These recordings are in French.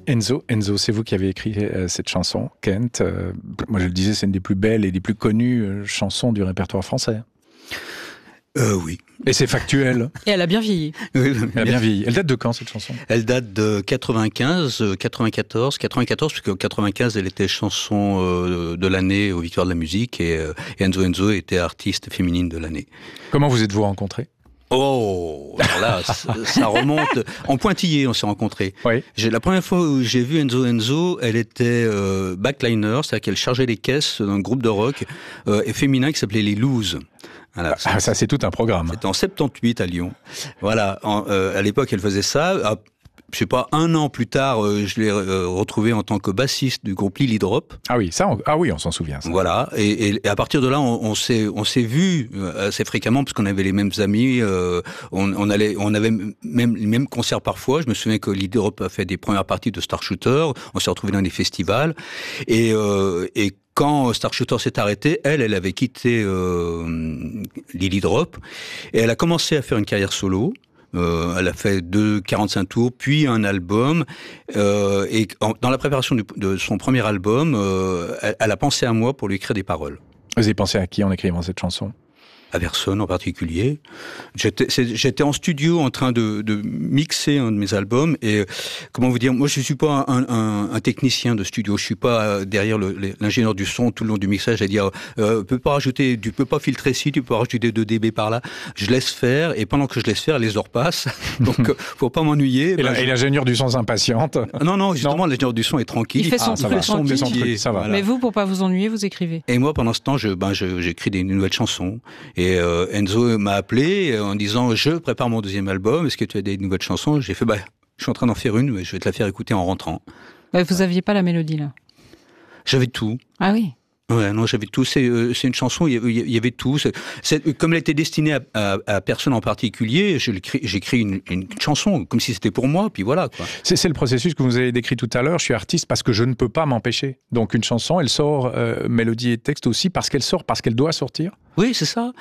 Enzo, c'est vous qui avez écrit cette chanson, Kent. Moi, je le disais, c'est une des plus belles et des plus connues chansons du répertoire français. Oui. Et c'est factuel. Et elle a bien vieilli. Oui, elle a bien vieilli. Elle date de quand, cette chanson ? Elle date de 94, puisque 95, elle était chanson de l'année aux Victoires de la musique, et Enzo était artiste féminine de l'année. Comment vous êtes-vous rencontrés ? Oh, alors là, ça remonte. En Pointillé, on s'est rencontrés. Oui. La première fois où j'ai vu Enzo, elle était backliner, c'est-à-dire qu'elle chargeait les caisses d'un groupe de rock et féminin qui s'appelait les Looses. Voilà, ça c'est tout un programme. C'était en 78 à Lyon. Voilà, à l'époque, elle faisait ça. Je sais pas, un an plus tard, je l'ai retrouvé en tant que bassiste du groupe Lily Drop. Ah oui, on s'en souvient. Ça. Voilà, et à partir de là, on s'est vus assez fréquemment parce qu'on avait les mêmes amis. On avait même les mêmes concerts parfois. Je me souviens que Lily Drop a fait des premières parties de Star Shooter. On s'est retrouvés dans des festivals et quand Star Shooter s'est arrêté, elle avait quitté Lily Drop et elle a commencé à faire une carrière solo. Elle a fait 45 tours, puis un album. Et dans la préparation de son premier album, elle a pensé à moi pour lui écrire des paroles. Vous avez pensé à qui en écrivant cette chanson ? À personne en particulier. J'étais en studio en train de mixer un de mes albums et comment vous dire, moi je suis pas un technicien de studio, je suis pas derrière l'ingénieur du son tout le long du mixage à dire tu peux pas filtrer ci, tu peux pas rajouter 2 dB par là. Je laisse faire et pendant que je laisse faire, les heures passent. Donc faut pas m'ennuyer. Et l'ingénieur du son s'impatiente. Non, justement l'ingénieur du son est tranquille. Il fait son truc, ça va. Mais vous, pour pas vous ennuyer, vous écrivez. Et moi pendant ce temps, j'écris des nouvelles chansons. Et Enzo m'a appelé en disant « Je prépare mon 2e album, est-ce que tu as des nouvelles chansons ?» J'ai fait « Je suis en train d'en faire une, mais je vais te la faire écouter en rentrant. » Vous aviez pas la mélodie, là ? J'avais tout. Ah oui ? Ouais, non, j'avais tout. C'est une chanson, il y avait tout. Comme elle était destinée à personne en particulier, j'écris une chanson, comme si c'était pour moi, puis voilà, quoi. C'est le processus que vous avez décrit tout à l'heure. Je suis artiste parce que je ne peux pas m'empêcher. Donc une chanson, elle sort, mélodie et texte aussi, parce qu'elle doit sortir. Oui, c'est ça.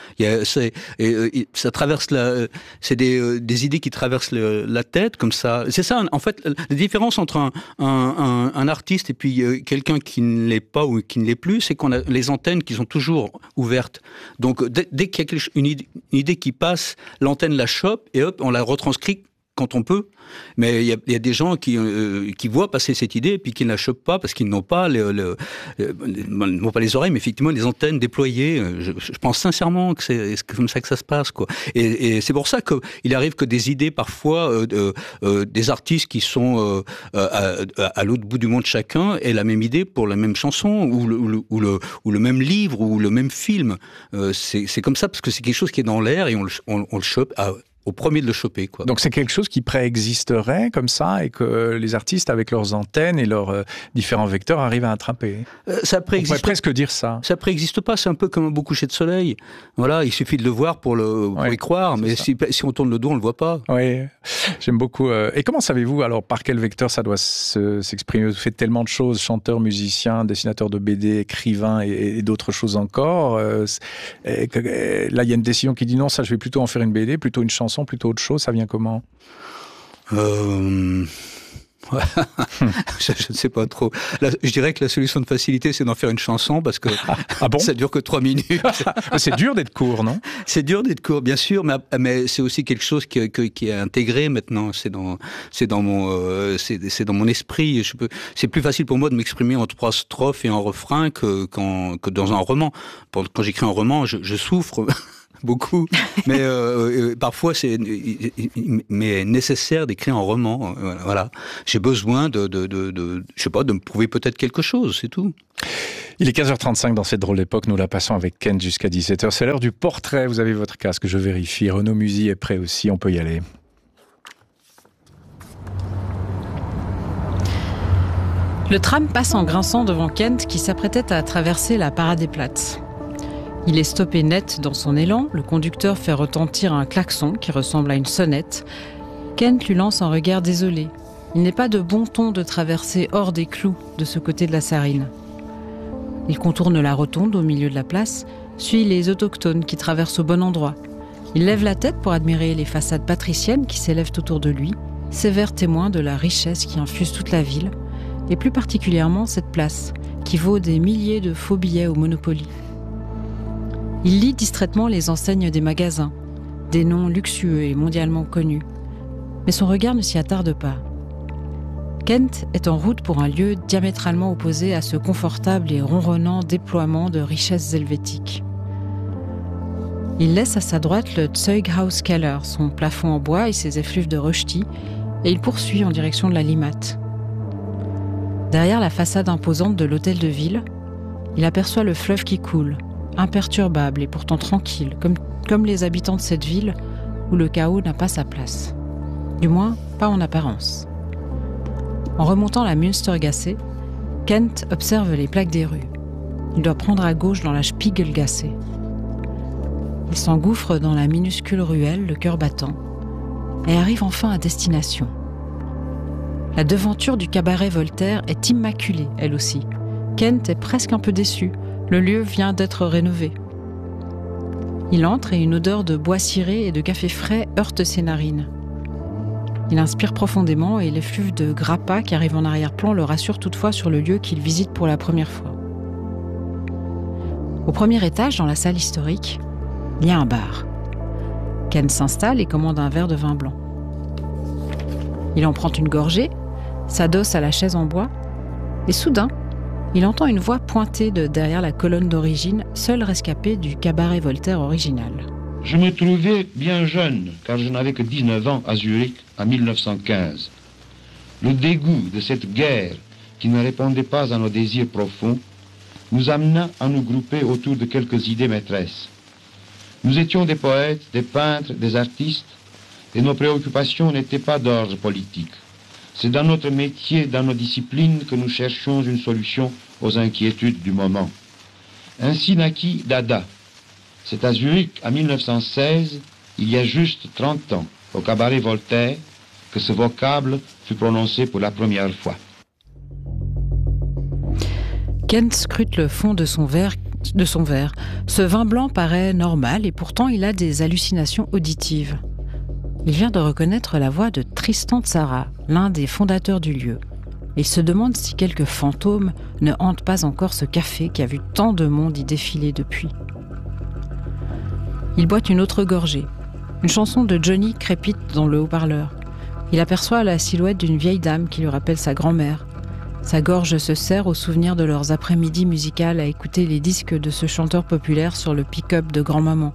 Ça traverse c'est des idées qui traversent la tête comme ça. C'est ça, en fait, la différence entre un artiste et puis quelqu'un qui ne l'est pas ou qui ne l'est plus, c'est qu'on a les antennes qui sont toujours ouvertes. Donc, dès qu'il y a une idée qui passe, l'antenne la chope et hop, on la retranscrit quand on peut. Mais il y a des gens qui voient passer cette idée et puis qui ne la chopent pas parce qu'ils n'ont pas n'ont pas les oreilles, mais effectivement les antennes déployées. Je pense sincèrement que c'est comme ça que ça se passe, quoi. Et c'est pour ça qu'il arrive que des idées parfois des artistes qui sont à l'autre bout du monde chacun aient la même idée pour la même chanson ou le même livre ou le même film. C'est comme ça parce que c'est quelque chose qui est dans l'air et on le chope au premier de le choper, quoi. Donc c'est quelque chose qui préexisterait comme ça et que les artistes avec leurs antennes et leurs différents vecteurs arrivent à attraper. Ça préexiste. On pourrait presque dire ça. Ça préexiste pas, c'est un peu comme un beau coucher de soleil. Voilà, il suffit de le voir pour y croire, mais si on tourne le dos, on le voit pas. Oui, j'aime beaucoup. Et comment savez-vous alors par quel vecteur ça doit s'exprimer ? Vous faites tellement de choses, chanteur, musicien, dessinateur de BD, écrivain et d'autres choses encore. Là, il y a une décision qui dit non, ça je vais plutôt en faire une BD, plutôt une chanson, plutôt autre chose, ça vient comment ? Je ne sais pas trop. Là, je dirais que la solution de facilité, c'est d'en faire une chanson parce que ça dure que 3 minutes. C'est dur d'être court, non ? C'est dur d'être court, bien sûr, mais c'est aussi quelque chose qui est intégré maintenant. C'est dans mon esprit. C'est plus facile pour moi de m'exprimer en 3 strophes et en refrain que dans un roman. Quand j'écris un roman, je souffre. Beaucoup, mais parfois c'est nécessaire d'écrire un roman. Voilà, j'ai besoin de me prouver peut-être quelque chose, c'est tout. Il est 15h35 dans cette drôle d'époque, nous la passons avec Kent jusqu'à 17h. C'est l'heure du portrait, vous avez votre casque, je vérifie. Renaud Musy est prêt aussi, on peut y aller. Le tram passe en grinçant devant Kent qui s'apprêtait à traverser la Paradeplatz. Il est stoppé net dans son élan, le conducteur fait retentir un klaxon qui ressemble à une sonnette. Kent lui lance un regard désolé. Il n'est pas de bon ton de traverser hors des clous de ce côté de la Sarine. Il contourne la rotonde au milieu de la place, suit les autochtones qui traversent au bon endroit. Il lève la tête pour admirer les façades patriciennes qui s'élèvent autour de lui sévère témoin de la richesse qui infuse toute la ville, et plus particulièrement cette place, qui vaut des milliers de faux billets au Monopoly. Il lit distraitement les enseignes des magasins, des noms luxueux et mondialement connus, mais son regard ne s'y attarde pas. Kent est en route pour un lieu diamétralement opposé à ce confortable et ronronnant déploiement de richesses helvétiques. Il laisse à sa droite le Zeughauskeller, son plafond en bois et ses effluves de Rösti, et il poursuit en direction de la Limmat. Derrière la façade imposante de l'hôtel de ville, il aperçoit le fleuve qui coule, imperturbable et pourtant tranquille, comme les habitants de cette ville où le chaos n'a pas sa place. Du moins, pas en apparence. En remontant la Münstergasse, Kent observe les plaques des rues. Il doit prendre à gauche dans la Spiegelgasse. Il s'engouffre dans la minuscule ruelle, le cœur battant, et arrive enfin à destination. La devanture du cabaret Voltaire est immaculée, elle aussi. Kent est presque un peu déçu. Le lieu vient d'être rénové. Il entre et une odeur de bois ciré et de café frais heurte ses narines. Il inspire profondément et l'effluve de grappa qui arrive en arrière-plan le rassure toutefois sur le lieu qu'il visite pour la première fois. Au premier étage, dans la salle historique, il y a un bar. Ken s'installe et commande un verre de vin blanc. Il en prend une gorgée, s'adosse à la chaise en bois, et soudain, il entend une voix pointer de derrière la colonne d'origine, seul rescapé du cabaret Voltaire original. Je me trouvais bien jeune, car je n'avais que 19 ans à Zurich en 1915. Le dégoût de cette guerre, qui ne répondait pas à nos désirs profonds, nous amena à nous grouper autour de quelques idées maîtresses. Nous étions des poètes, des peintres, des artistes, et nos préoccupations n'étaient pas d'ordre politique. C'est dans notre métier, dans nos disciplines, que nous cherchions une solution aux inquiétudes du moment. Ainsi naquit Dada. C'est à Zurich, en 1916, il y a juste 30 ans, au cabaret Voltaire, que ce vocable fut prononcé pour la première fois. Kent scrute le fond de son verre. Ce vin blanc paraît normal et pourtant il a des hallucinations auditives. Il vient de reconnaître la voix de Tristan Tzara, l'un des fondateurs du lieu. Il se demande si quelques fantômes ne hantent pas encore ce café qui a vu tant de monde y défiler depuis. Il boit une autre gorgée. Une chanson de Johnny crépite dans le haut-parleur. Il aperçoit la silhouette d'une vieille dame qui lui rappelle sa grand-mère. Sa gorge se serre au souvenir de leurs après-midi musicales à écouter les disques de ce chanteur populaire sur le pick-up de grand-maman.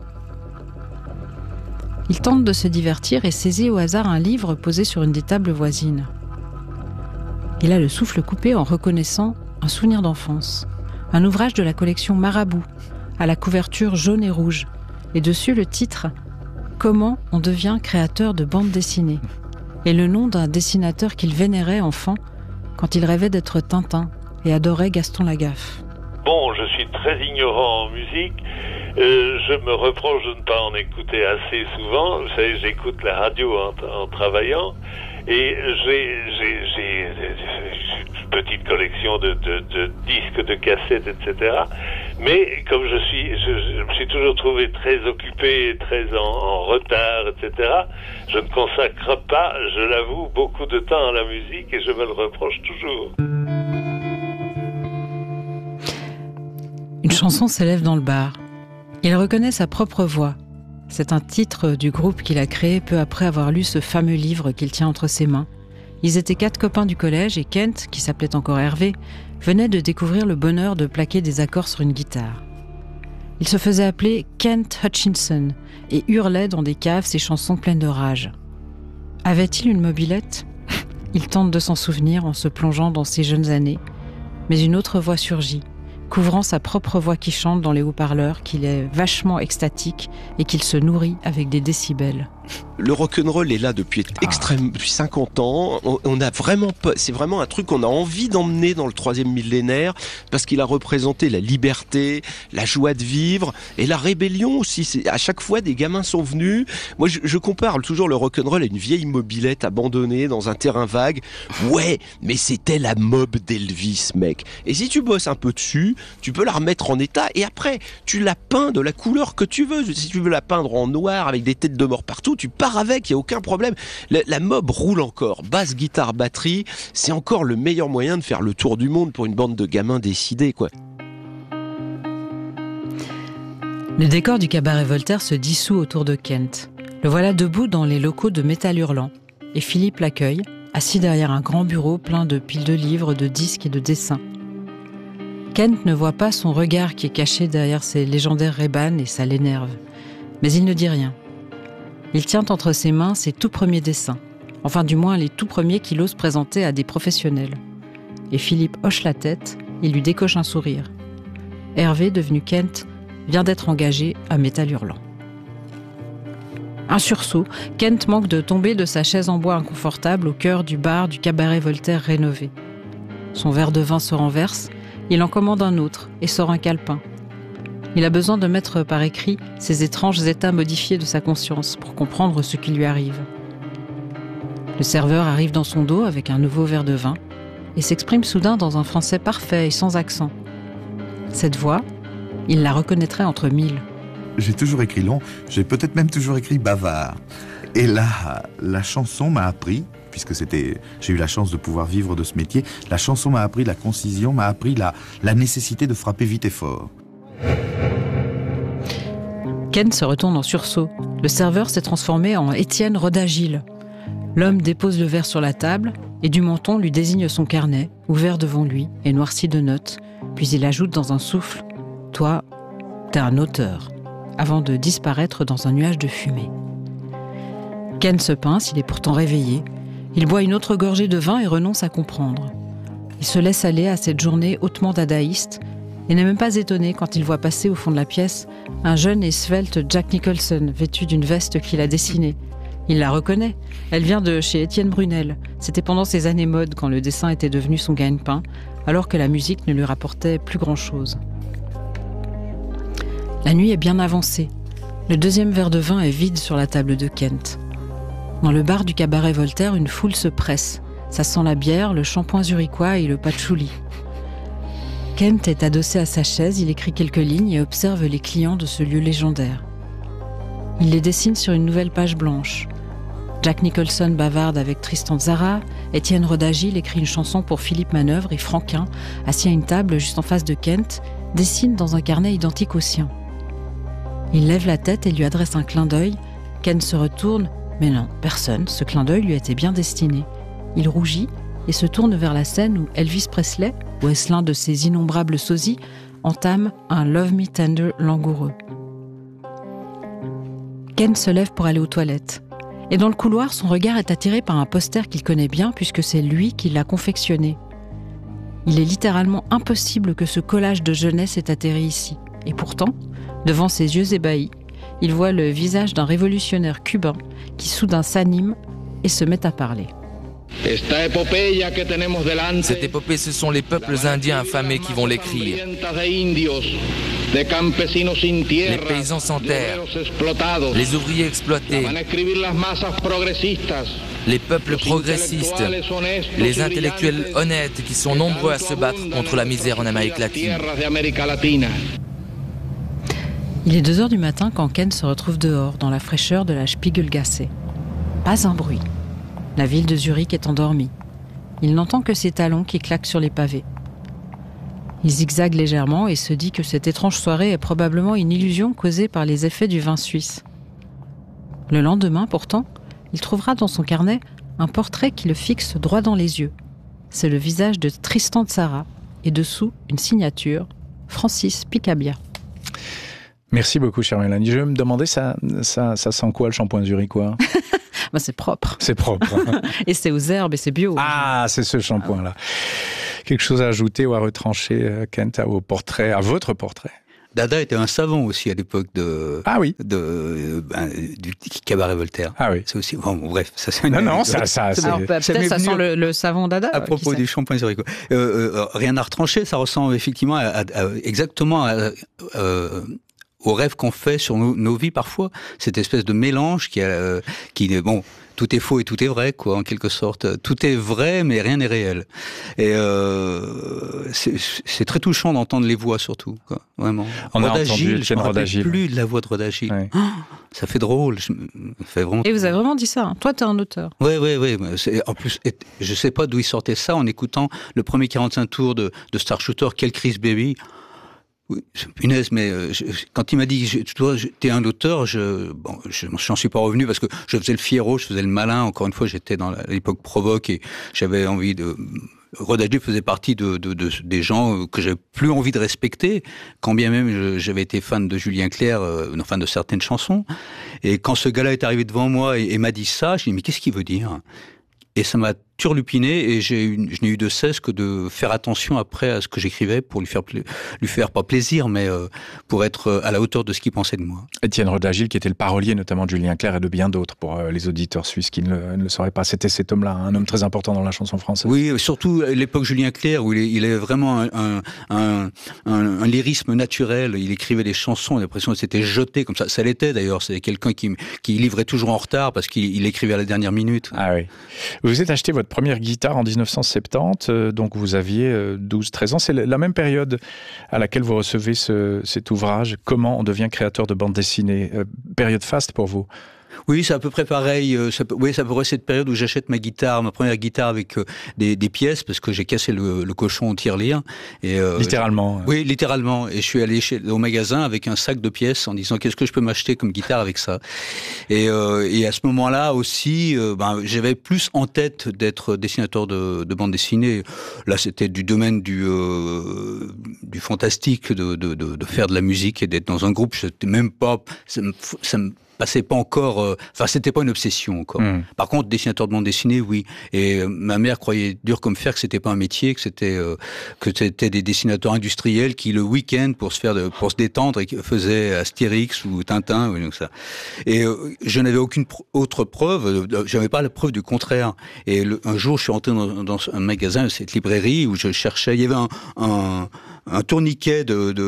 Il tente de se divertir et saisit au hasard un livre posé sur une des tables voisines. Il a le souffle coupé en reconnaissant un souvenir d'enfance. Un ouvrage de la collection Marabout, à la couverture jaune et rouge. Et dessus le titre « Comment on devient créateur de bande dessinée » et le nom d'un dessinateur qu'il vénérait enfant quand il rêvait d'être Tintin et adorait Gaston Lagaffe. Bon, je suis très ignorant en musique. Je me reproche de ne pas en écouter assez souvent. Vous savez, j'écoute la radio en travaillant et j'ai une petite collection de disques, de cassettes, etc. Mais comme je me suis toujours trouvé très occupé, très en retard, etc. Je ne consacre pas, je l'avoue, beaucoup de temps à la musique et je me le reproche toujours. Une chanson s'élève dans le bar. Il reconnaît sa propre voix. C'est un titre du groupe qu'il a créé peu après avoir lu ce fameux livre qu'il tient entre ses mains. Ils étaient 4 copains du collège et Kent, qui s'appelait encore Hervé, venait de découvrir le bonheur de plaquer des accords sur une guitare. Il se faisait appeler Kent Hutchinson et hurlait dans des caves ses chansons pleines de rage. Avait-il une mobilette ? Il tente de s'en souvenir en se plongeant dans ses jeunes années, mais une autre voix surgit, couvrant sa propre voix qui chante dans les haut-parleurs, qu'il est vachement extatique et qu'il se nourrit avec des décibels. Le rock'n'roll est là depuis depuis 50 ans. On a vraiment c'est vraiment un truc qu'on a envie d'emmener dans le 3e millénaire parce qu'il a représenté la liberté, la joie de vivre et la rébellion aussi. À chaque fois, des gamins sont venus. Moi, je compare toujours le rock'n'roll à une vieille mobilette abandonnée dans un terrain vague. Ouais, mais c'était la mob d'Elvis, mec. Et si tu bosses un peu dessus, tu peux la remettre en état et après, tu la peins de la couleur que tu veux. Si tu veux la peindre en noir avec des têtes de mort partout, surtout tu pars avec, il y a aucun problème. La mob roule encore, basse, guitare, batterie, c'est encore le meilleur moyen de faire le tour du monde pour une bande de gamins décidés, quoi. Le décor du cabaret Voltaire se dissout autour de Kent. Le voilà debout dans les locaux de Métal Hurlant. Et Philippe l'accueille, assis derrière un grand bureau plein de piles de livres, de disques et de dessins. Kent ne voit pas son regard qui est caché derrière ses légendaires Ray-Ban et ça l'énerve. Mais il ne dit rien. Il tient entre ses mains ses tout premiers dessins. Enfin, du moins, les tout premiers qu'il ose présenter à des professionnels. Et Philippe hoche la tête, il lui décoche un sourire. Hervé, devenu Kent, vient d'être engagé à Métal Hurlant. Un sursaut, Kent manque de tomber de sa chaise en bois inconfortable au cœur du bar du cabaret Voltaire rénové. Son verre de vin se renverse, il en commande un autre et sort un calepin. Il a besoin de mettre par écrit ces étranges états modifiés de sa conscience pour comprendre ce qui lui arrive. Le serveur arrive dans son dos avec un nouveau verre de vin et s'exprime soudain dans un français parfait et sans accent. Cette voix, il la reconnaîtrait entre mille. J'ai toujours écrit long, j'ai peut-être même toujours écrit bavard. Et là, la chanson m'a appris, puisque j'ai eu la chance de pouvoir vivre de ce métier, la chanson m'a appris la concision, m'a appris la nécessité de frapper vite et fort. Ken se retourne en sursaut. Le serveur s'est transformé en Étienne Rodagil. L'homme dépose le verre sur la table et Dumenton lui désigne son carnet, ouvert devant lui et noirci de notes. Puis il ajoute dans un souffle « Toi, t'es un auteur », avant de disparaître dans un nuage de fumée. Ken se pince, il est pourtant réveillé. Il boit une autre gorgée de vin et renonce à comprendre. Il se laisse aller à cette journée hautement dadaïste et n'est même pas étonné quand il voit passer au fond de la pièce un jeune et svelte Jack Nicholson vêtu d'une veste qu'il a dessinée. Il la reconnaît. Elle vient de chez Étienne Brunel. C'était pendant ses années mode quand le dessin était devenu son gagne-pain, alors que la musique ne lui rapportait plus grand-chose. La nuit est bien avancée. Le deuxième verre de vin est vide sur la table de Kent. Dans le bar du cabaret Voltaire, une foule se presse. Ça sent la bière, le shampoing zurichois et le patchouli. Kent est adossé à sa chaise, il écrit quelques lignes et observe les clients de ce lieu légendaire. Il les dessine sur une nouvelle page blanche. Jack Nicholson bavarde avec Tristan Tzara, Étienne Rodagil écrit une chanson pour Philippe Manœuvre et Franquin, assis à une table juste en face de Kent, dessine dans un carnet identique au sien. Il lève la tête et lui adresse un clin d'œil. Kent se retourne, mais non, personne, ce clin d'œil lui était bien destiné. Il rougit et se tourne vers la scène où Elvis Presley, ou est-ce l'un de ses innombrables sosies, entame un Love Me Tender langoureux. Ken se lève pour aller aux toilettes. Et dans le couloir, son regard est attiré par un poster qu'il connaît bien puisque c'est lui qui l'a confectionné. Il est littéralement impossible que ce collage de jeunesse ait atterri ici. Et pourtant, devant ses yeux ébahis, il voit le visage d'un révolutionnaire cubain qui soudain s'anime et se met à parler. Cette épopée, ce sont les peuples indiens affamés qui vont l'écrire. Les paysans sans terre, les ouvriers exploités, les peuples progressistes, les intellectuels honnêtes qui sont nombreux à se battre contre la misère en Amérique latine. Il est 2h du matin quand Ken se retrouve dehors, dans la fraîcheur de la Spiegelgasse. Pas un bruit. La ville de Zurich est endormie. Il n'entend que ses talons qui claquent sur les pavés. Il zigzague légèrement et se dit que cette étrange soirée est probablement une illusion causée par les effets du vin suisse. Le lendemain, pourtant, il trouvera dans son carnet un portrait qui le fixe droit dans les yeux. C'est le visage de Tristan Tzara et dessous une signature, Francis Picabia. Merci beaucoup, chère Mélanie. Je me demandais, ça sent quoi le shampoing zurichois? Ben, c'est propre. C'est propre. Et c'est aux herbes et c'est bio. Ah, c'est ce shampoing-là. Quelque chose à ajouter ou à retrancher, Kent, à votre portrait? Dada était un savant aussi à l'époque du cabaret Voltaire. Ah oui. C'est aussi bref, ça c'est une non, ça Alors, peut-être ça sent le savon Dada. À propos du shampoing zurichois. Rien à retrancher, ça ressemble effectivement exactement au rêve qu'on fait sur nos vies parfois, cette espèce de mélange qui tout est faux et tout est vrai, quoi, en quelque sorte. Tout est vrai, mais rien n'est réel. Et c'est très touchant d'entendre les voix, surtout, quoi, vraiment. On a entendu je me rappelle plus de la voix de Rod Agile. Ouais. Oh, ça fait drôle. Ça fait vraiment. Et vous avez vraiment dit ça, hein. Toi, t'es un auteur. Oui. En plus, je sais pas d'où il sortait ça en écoutant le premier 45 tours de Star Shooter, Quel Chris Baby. Oui, punaise, mais quand il m'a dit toi, t'es un auteur, j'en suis pas revenu parce que je faisais le fiero, je faisais le malin. Encore une fois, j'étais dans l'époque provoque et j'avais envie de. Rod Agile faisait partie des gens que j'avais plus envie de respecter, quand bien même j'avais été fan de Julien Clerc, fan de certaines chansons. Et quand ce gars-là est arrivé devant moi et m'a dit ça, je dis mais qu'est-ce qu'il veut dire ? Et ça m'a turlupiné et je n'ai eu de cesse que de faire attention après à ce que j'écrivais pour lui faire pas plaisir, mais pour être à la hauteur de ce qu'il pensait de moi. Étienne Rod Agile, qui était le parolier notamment de Julien Clerc et de bien d'autres pour les auditeurs suisses qui ne le sauraient pas. C'était cet homme-là, un homme très important dans la chanson française. Oui, surtout à l'époque Julien Clerc, où il est vraiment un lyrisme naturel. Il écrivait des chansons, on a l'impression que c'était jeté comme ça. Ça l'était d'ailleurs, c'est quelqu'un qui livrait toujours en retard parce qu'il écrivait à la dernière minute. Ah oui. Vous êtes acheté votre première guitare en 1970, donc vous aviez 12-13 ans. C'est la même période à laquelle vous recevez cet ouvrage, Comment on devient créateur de bande dessinée. Période faste pour vous? Oui, c'est à peu près pareil. C'est à peu près cette période où j'achète ma première guitare avec des pièces, parce que j'ai cassé le cochon au tirelire. Littéralement. Oui, littéralement. Et je suis allé au magasin avec un sac de pièces en disant qu'est-ce que je peux m'acheter comme guitare avec ça. Et à ce moment-là aussi, j'avais plus en tête d'être dessinateur de bande dessinée. Là, c'était du domaine du fantastique, de faire de la musique et d'être dans un groupe. J'étais même pas, ça me passait pas encore, c'était pas une obsession encore. Par contre, dessinateur de bande dessinée, oui. Et ma mère croyait dur comme fer que c'était pas un métier, que c'était des dessinateurs industriels qui le week-end pour se détendre et faisaient Astérix ou Tintin ou donc ça. Et je n'avais aucune autre preuve, j'avais pas la preuve du contraire. Et un jour, je suis rentré dans un magasin, cette librairie où je cherchais, il y avait un tourniquet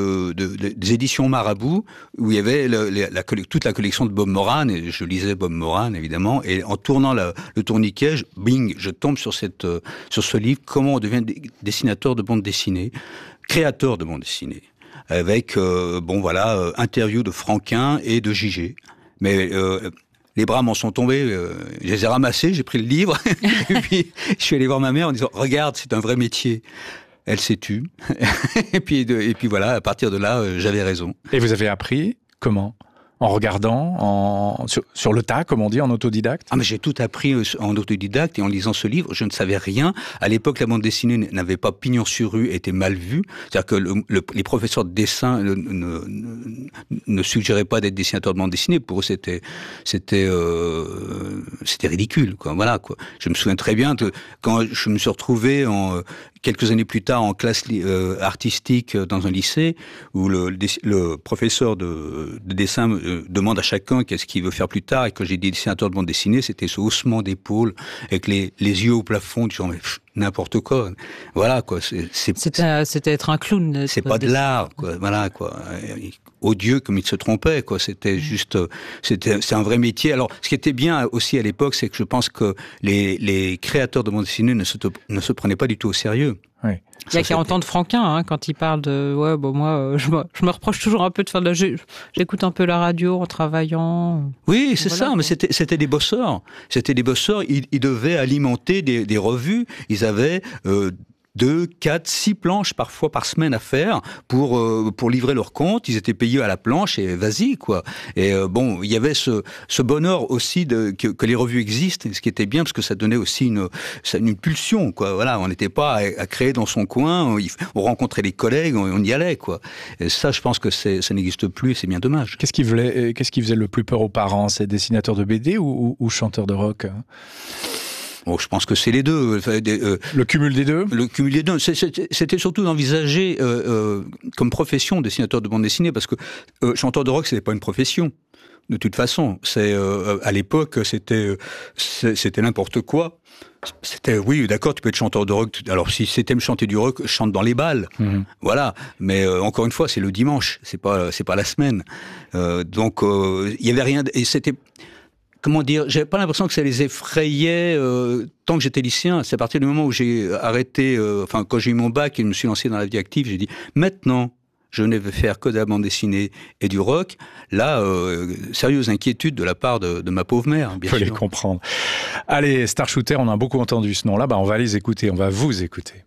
des éditions Marabout où il y avait toute la collection de Bob Moran, et je lisais Bob Moran évidemment, et en tournant le tourniquet, je tombe sur ce livre, Comment on devient dessinateur de bande dessinée, créateur de bande dessinée, avec interview de Franquin et de Gigé. Mais les bras m'en sont tombés, je les ai ramassés, j'ai pris le livre, et puis je suis allé voir ma mère en disant « Regarde, c'est un vrai métier ». Elle s'est tue. et puis voilà, à partir de là, j'avais raison. Et vous avez appris comment ? En regardant, sur le tas, comme on dit, en autodidacte? Ah, mais j'ai tout appris en autodidacte et en lisant ce livre. Je ne savais rien. À l'époque, la bande dessinée n'avait pas pignon sur rue, était mal vue. C'est-à-dire que les professeurs de dessin ne suggéraient pas d'être dessinateur de bande dessinée. Pour eux, c'était ridicule, quoi. Voilà, quoi. Je me souviens très bien quand je me suis retrouvé quelques années plus tard en classe artistique dans un lycée où le professeur de dessin demande à chacun qu'est-ce qu'il veut faire plus tard, et quand j'ai dit dessinateur de bande dessinée, c'était ce haussement d'épaule avec les yeux au plafond, disant mais n'importe quoi. Voilà quoi. C'était être un clown. C'est pas de l'art, quoi. Voilà quoi. Odieux comme il se trompait, quoi. C'était juste, c'est un vrai métier. Alors, ce qui était bien aussi à l'époque, c'est que je pense que les créateurs de bande dessinée ne se prenaient pas du tout au sérieux. Oui. Il y a 40 ans de Franquin, quand il parle de moi, je me reproche toujours un peu de faire de la. J'écoute un peu la radio en travaillant. Oui, c'est voilà, ça, mais c'était des bosseurs. C'était des bosseurs, ils devaient alimenter des revues. Ils avaient 2, 4, 6 planches parfois par semaine à faire pour livrer leur compte. Ils étaient payés à la planche et vas-y, quoi. Et il y avait ce bonheur aussi que les revues existent, ce qui était bien parce que ça donnait aussi une pulsion, quoi. Voilà, on n'était pas à créer dans son coin, on rencontrait les collègues, on y allait, quoi. Et ça, je pense que ça n'existe plus et c'est bien dommage. Qu'est-ce qui faisait le plus peur aux parents? C'est dessinateurs de BD ou chanteurs de rock? Bon, je pense que c'est les deux. Le cumul des deux? Le cumul des deux. C'était surtout d'envisager comme profession dessinateur de bande dessinée, parce que chanteur de rock, c'était pas une profession. De toute façon, à l'époque, c'était n'importe quoi. C'était, oui, d'accord, tu peux être chanteur de rock. Alors, si c'est t'aimes chanter du rock, chante dans les balles. Voilà. Mais encore une fois, c'est le dimanche. C'est pas la semaine. Donc, il y avait rien. Et c'était. comment dire, j'avais pas l'impression que ça les effrayait tant que j'étais lycéen. C'est à partir du moment où j'ai arrêté, quand j'ai eu mon bac et je me suis lancé dans la vie active, j'ai dit maintenant je ne vais faire que de la bande dessinée et du rock. Là, sérieuse inquiétude de la part de ma pauvre mère, bien sûr. Faut les comprendre. Allez, Star Shooter, on a beaucoup entendu ce nom-là, on va les écouter, on va vous écouter.